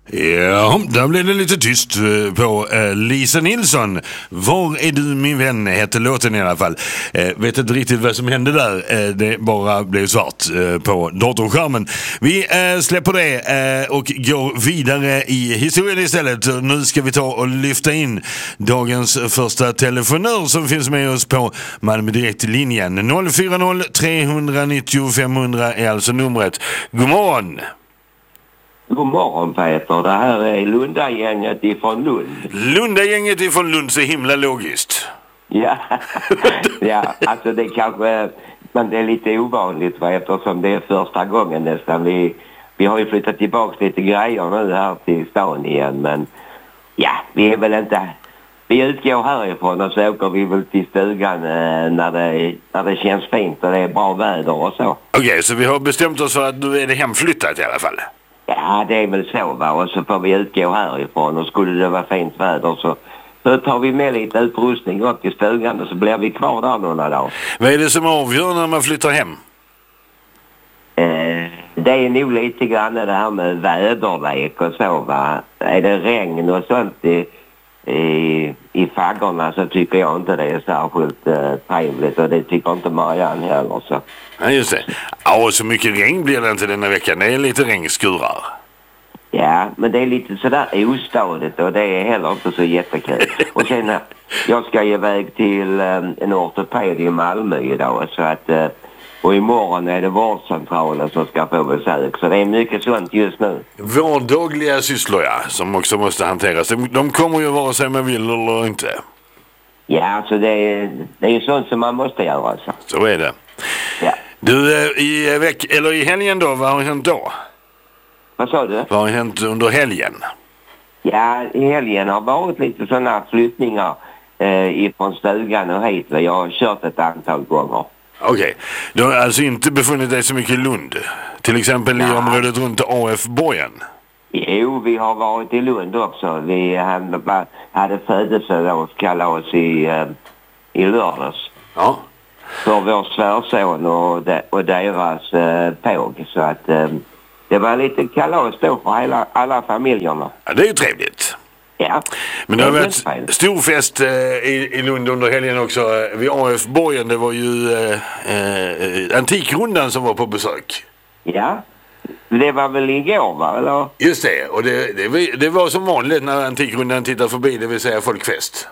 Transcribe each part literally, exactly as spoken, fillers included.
Ja, där blev det lite tyst på äh, Lisa Nilsson. Var är du min vän, heter låten i alla fall. Äh, vet inte riktigt vad som hände där. Äh, det bara blev svart äh, på datorskärmen. Vi äh, släpper det äh, och går vidare i historien istället. Nu ska vi ta och lyfta in dagens första telefonör som finns med oss på Malmö Direkt-linjen. noll fyra noll tre nio noll fem hundra är alltså numret. God morgon! God morgon Peter, det här är Lundagänget ifrån Lund. Lundagänget ifrån Lund, så himla logiskt. Ja, ja alltså det kanske, men det är lite ovanligt va, eftersom det är första gången nästan. Vi, vi har ju flyttat tillbaka lite grejer nu här till stan igen, men ja, vi är väl inte, vi utgår härifrån och så åker vi väl till stugan eh, när, det, när det känns fint och det är bra väder och så. Okej, okay, så vi har bestämt oss för att nu är det hemflyttat i alla fall. Ja, det är väl så va, och så får vi utgå härifrån och skulle det vara fint väder så, så tar vi med lite utrustning upp till stugan och så blir vi kvar där några dagar. Vad är det som avgör när man flyttar hem? Eh, det är nog lite grann det här med väderlek och så va. Är det regn och sånt i, i, i faggorna så tycker jag inte det är särskilt eh, trevligt och det tycker inte Marianne heller så. Ja, just det. Ja, så mycket regn blir det inte denna veckan. Det är lite regnskurar. Ja, men det är lite sådär ostadigt och det är heller inte så jättekul. Och sen, jag ska iväg till um, en ortoped i Malmö idag så att, uh, och imorgon är det vårdcentralen som ska få besök. Så det är mycket sånt just nu. Vardagliga sysslor, ja, som också måste hanteras. De kommer ju vara sig man vill eller inte. Ja, så det är, det är ju sånt som man måste göra alltså. Så är det. Ja. Du, i veck eller i helgen då, vad har hänt då? Vad sa du? Vad har hänt under helgen? Ja, i helgen har varit lite sådana flyttningar eh, ifrån stugan och hit. Jag har kört ett antal gånger. Okej, okay. Du har alltså inte befunnit dig så mycket i Lund? Till exempel ja. I området runt A F-borgen? Jo, vi har varit i Lund också. Vi hade, hade födelsedagskalas i, eh, i lördags. Ja. För vår svärson och, de, och deras eh, påg. Så att eh, det var lite kalas då för hela, alla familjerna. Ja, det är ju trevligt. Ja. Men det har varit stor fest eh, i, i Lund under helgen också. Vid A F-borgen, det var ju eh, eh, Antikrundan som var på besök. Ja, det var väl igår va? Eller? Just det, och det, det, var, det var som vanligt när Antikrundan tittar förbi, det vill säga folkfest.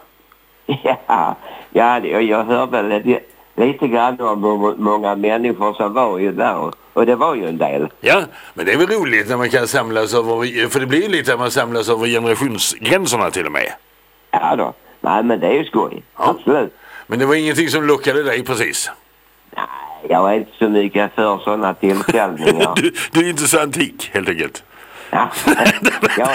Ja, ja det, jag hörde det, lite grann om många människor som var ju där. Och det var ju en del. Ja, men det är väl roligt när man kan samlas över, för det blir ju lite att man samlas över generationsgränserna till och med. Ja då, nej men det är ju skoj, ja. Absolut. Men det var ingenting som lockade dig precis? Nej, jag är inte så mycket för sådana tillställningar. du, du är inte så antik helt enkelt. Ja, ja,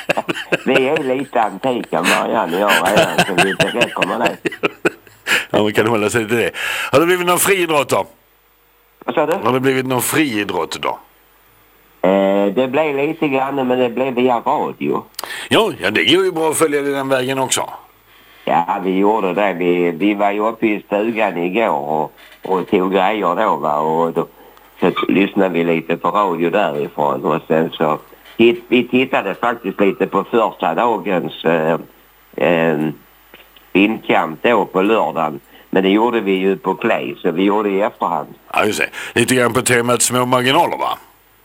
vi är lite antika Marianne och jag redan, så vi inte räcker med det. Ja, man kan hålla sig till det. Har det blivit någon friidrott då? Vad sa du? Har det blivit någon friidrott då? Eh, det blev lite grann, men det blev via radio. Ja, ja, det går ju bra att följa den vägen också. Ja, vi gjorde det. Vi, vi var ju uppe i stugan igår och, och tog grejer då va. Och då så lyssnade vi lite på radio därifrån. Och sen så titt, vi tittade faktiskt lite på första dagens eh, eh, filmkamp då på lördagen. Men det gjorde vi ju på Play, så vi gjorde i efterhand. Ja, just det. Lite grann på temat små marginaler, va?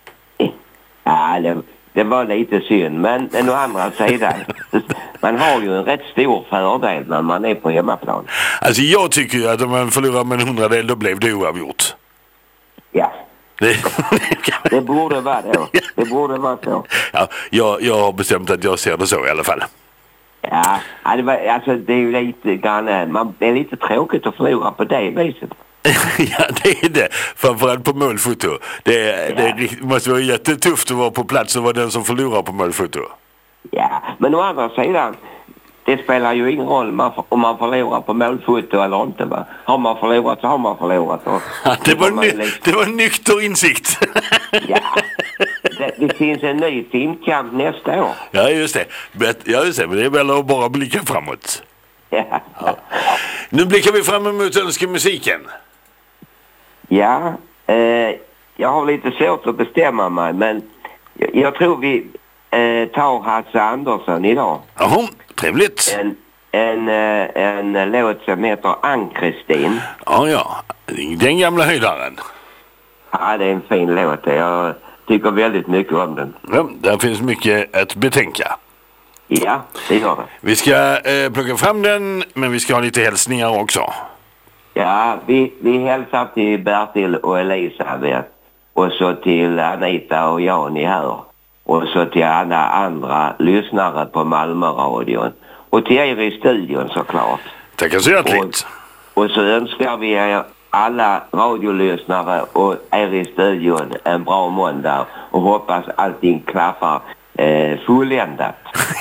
Ja, det, det var lite synd. Men, men å andra sidan, man har ju en rätt stor fördel när man är på hemmaplan. Alltså jag tycker ju att om man förlorar med en hundradel, då blev det oavgjort. Ja. Det, det borde vara då. Det borde vara så. Ja, jag, jag har bestämt att jag ser det så i alla fall. Ja, det, var, alltså, det är ju lite grann, man, det är lite tråkigt att förlora på det viset. Ja, det är det. Framförallt på målfoto. Det, ja. det måste vara jättetufft att vara på plats och vara den som förlorar på målfoto. Ja, men å andra sidan, det spelar ju ingen roll om man förlorar på målfoto eller inte. Va? Har man förlorat så har man förlorat. Och, ja, det, var ny, liksom... det var nykter insikt. Ja, det, det finns en ny filmkamp nästa år. Ja, just det. Ja, just det. Men det är väl att bara blicka framåt. Ja. Ja. Nu blickar vi fram emot önskemusiken. Ja, eh, jag har lite svårt att bestämma mig, men jag, jag tror vi eh, tar Hasse Andersson idag. Jaha, trevligt. En, en, eh, en låt som heter Ann-Kristin. Ja, ja. Den gamla höjdaren. Ja, det är en fin låt. Jag tycker väldigt mycket om den. Ja, där finns mycket att betänka. Ja, det gör det. Vi ska eh, plocka fram den, men vi ska ha lite hälsningar också. Ja, vi, vi hälsar till Bertil och Elisabeth. Och så till Anita och Jani här. Och så till alla andra lyssnare på Malmöradion. Och till er i studion såklart. Tackar så hjärtligt. Och, och så önskar vi er alla radiolyssnare och er i studion en bra måndag. Och hoppas allting klaffar eh, fulländat.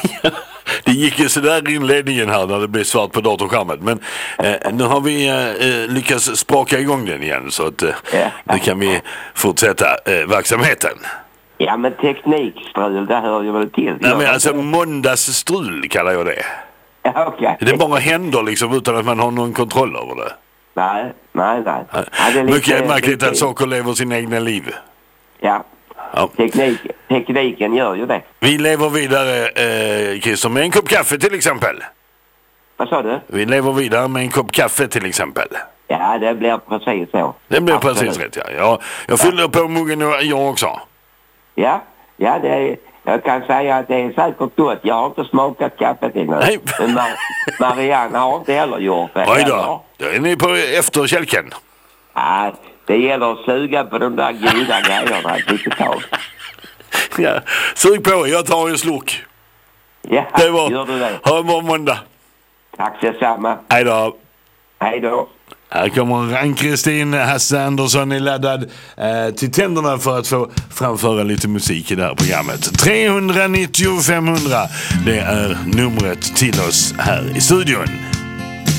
Det gick ju sådär i inledningen här när det blev svart på datorskärmen. Men eh, nu har vi eh, lyckats spaka igång den igen. Så att eh, nu kan vi fortsätta eh, verksamheten. Ja, men teknikstrul, det hör ju väl till. Nej, men alltså måndagsstrul kallar jag det. Ja, okay. Det bara händer liksom utan att man har någon kontroll över det. Nej, nej, nej. Ja, det är mycket lite, märkligt lite... att saker lever sin egna liv. Ja, ja. Teknik, tekniken gör ju det. Vi lever vidare, eh, Christer, med en kopp kaffe till exempel. Vad sa du? Vi lever vidare med en kopp kaffe till exempel. Ja, det blir precis så. Det blir Absolut. Precis rätt, ja. Jag, jag fyller ja. på muggen jag också. Ja, ja det är, jag kan säga att det är säkert gott. Jag har inte smakat kaffet innan. Nej. Men Mar- Marianne har inte heller gjort det. Oj då, då är ni på efterkälken. Ja, det gäller att suga på de där goda grejerna ett litet tag. Ja, sug på, jag tar en slurk. Ja, det var, gör du det. Ha en bra måndag. Tack detsamma. Hej då. Hej då. Här kommer Ann-Kristin. Hasse Andersson är laddad eh, till tänderna för att få framföra lite musik i det här programmet. tre nittio fem hundra, det är numret till oss här i studion.